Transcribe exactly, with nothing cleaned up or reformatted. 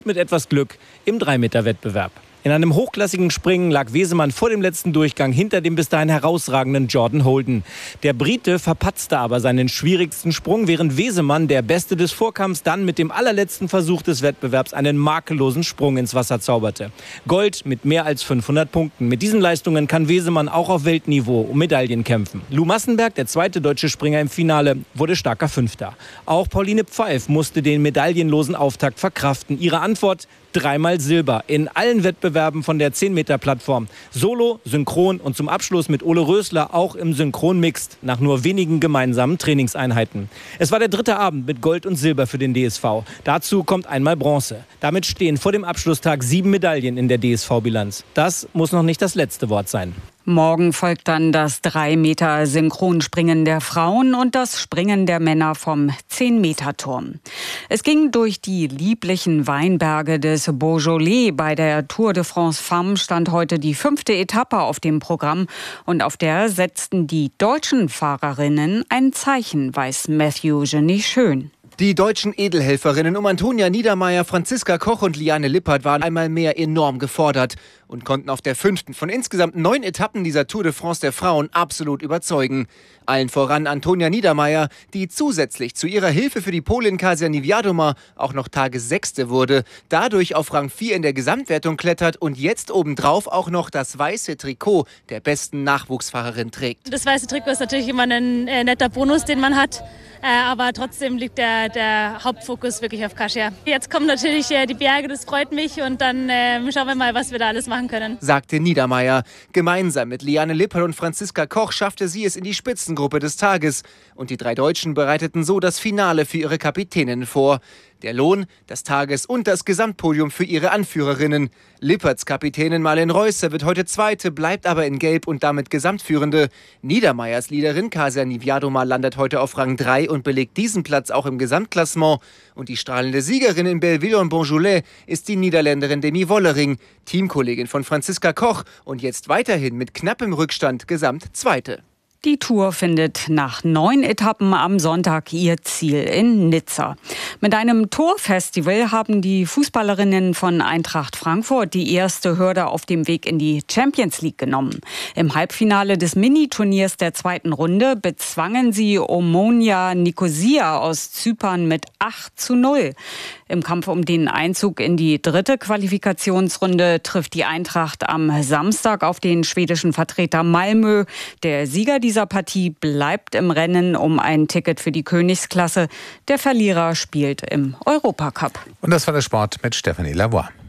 Mit etwas Glück im drei Meter Wettbewerb. In einem hochklassigen Springen lag Wesemann vor dem letzten Durchgang hinter dem bis dahin herausragenden Jordan Holden. Der Brite verpatzte aber seinen schwierigsten Sprung, während Wesemann, der Beste des Vorkampfs, dann mit dem allerletzten Versuch des Wettbewerbs einen makellosen Sprung ins Wasser zauberte. Gold mit mehr als fünfhundert Punkten. Mit diesen Leistungen kann Wesemann auch auf Weltniveau um Medaillen kämpfen. Lou Massenberg, der zweite deutsche Springer im Finale, wurde starker Fünfter. Auch Pauline Pfeif musste den medaillenlosen Auftakt verkraften. Ihre Antwort: dreimal Silber in allen Wettbewerben von der zehn Meter Plattform. Solo, Synchron und zum Abschluss mit Ole Rösler auch im Synchron Mixed nach nur wenigen gemeinsamen Trainingseinheiten. Es war der dritte Abend mit Gold und Silber für den D S V. Dazu kommt einmal Bronze. Damit stehen vor dem Abschlusstag sieben Medaillen in der D S V-Bilanz. Das muss noch nicht das letzte Wort sein. Morgen folgt dann das drei Meter Synchronspringen der Frauen und das Springen der Männer vom zehn Meter Turm. Es ging durch die lieblichen Weinberge des Beaujolais. Bei der Tour de France Femmes stand heute die fünfte Etappe auf dem Programm. Und auf der setzten die deutschen Fahrerinnen ein Zeichen, weiß Matthew Genie Schön. Die deutschen Edelhelferinnen um Antonia Niedermeier, Franziska Koch und Liane Lippert waren einmal mehr enorm gefordert und konnten auf der fünften von insgesamt neun Etappen dieser Tour de France der Frauen absolut überzeugen. Allen voran Antonia Niedermeier, die zusätzlich zu ihrer Hilfe für die Polin Kasia Niewiadoma auch noch Tagessechste wurde, dadurch auf Rang vier in der Gesamtwertung klettert und jetzt obendrauf auch noch das weiße Trikot der besten Nachwuchsfahrerin trägt. Das weiße Trikot ist natürlich immer ein äh, netter Bonus, den man hat. Äh, aber trotzdem liegt der, der Hauptfokus wirklich auf Kasia. Jetzt kommen natürlich äh, die Berge, das freut mich und dann äh, schauen wir mal, was wir da alles machen können. Sagte Niedermeier. Gemeinsam mit Liane Lippert und Franziska Koch schaffte sie es in die Spitzengruppe des Tages. Und die drei Deutschen bereiteten so das Finale für ihre Kapitäninnen vor. Der Lohn des Tages und das Gesamtpodium für ihre Anführerinnen. Lipperts Kapitänin Marlen Reusser wird heute Zweite, bleibt aber in Gelb und damit Gesamtführende. Niedermeyers Leaderin Kasia Niewiadoma landet heute auf Rang drei und belegt diesen Platz auch im Gesamtklassement. Und die strahlende Siegerin in Belleville und Beaujolais ist die Niederländerin Demi Wollering, Teamkollegin von Franziska Koch und jetzt weiterhin mit knappem Rückstand Gesamtzweite. Die Tour findet nach neun Etappen am Sonntag ihr Ziel in Nizza. Mit einem Torfestival haben die Fußballerinnen von Eintracht Frankfurt die erste Hürde auf dem Weg in die Champions League genommen. Im Halbfinale des Mini-Turniers der zweiten Runde bezwangen sie Omonia Nicosia aus Zypern mit acht zu null. Im Kampf um den Einzug in die dritte Qualifikationsrunde trifft die Eintracht am Samstag auf den schwedischen Vertreter Malmö. Der Sieger dieser Partie bleibt im Rennen um ein Ticket für die Königsklasse. Der Verlierer spielt im Europacup. Und das war der Sport mit Stefanie Lavoie.